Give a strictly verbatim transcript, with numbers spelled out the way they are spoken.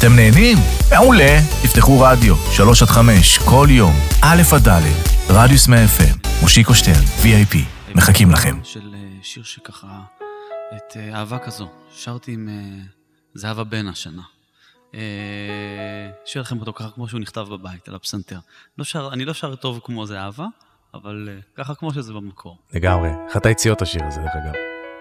אתם נהנים? מעולה. תפתחו רדיו, שלוש עד חמש, כל יום, א' עד ד', רדיוס מאה אף אם, מושיקו שטרן, וי איי פי, מחכים לכם. של שיר שככה, את אהבה כזו, שרתי עם זהבה בן השנה. שיר לכם אותו ככה כמו שהוא נכתב בבית, על הפסנתר. לא שר, אני לא שר טוב כמו זה אהבה, אבל ככה כמו שזה במקור. לגמרי. אחת היציאות השיר הזה, דרך אגב.